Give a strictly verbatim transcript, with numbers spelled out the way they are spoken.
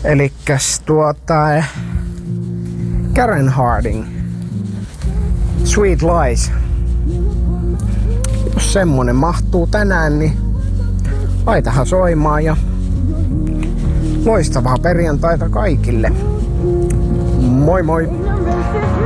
Elikkäs tuota Karen Harding Sweet Lies. Jos semmonen mahtuu tänään, niin laitahan soimaan ja loistavaa perjantaita kaikille. Moi moi!